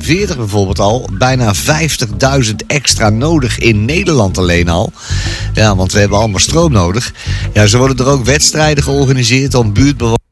2040 bijvoorbeeld al bijna 50.000 extra nodig in Nederland alleen al. Ja, want we hebben allemaal stroom nodig. Ja, zo worden er ook wedstrijden georganiseerd om buurtbewoners